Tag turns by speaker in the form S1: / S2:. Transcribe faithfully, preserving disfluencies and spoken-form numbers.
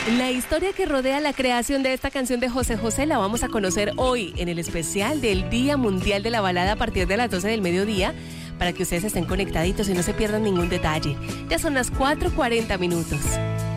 S1: La historia que rodea la creación de esta canción de José José la vamos a conocer hoy en el especial del Día Mundial de la Balada a partir de las doce del mediodía, para que ustedes estén conectaditos y no se pierdan ningún detalle. Ya son las cuatro cuarenta minutos.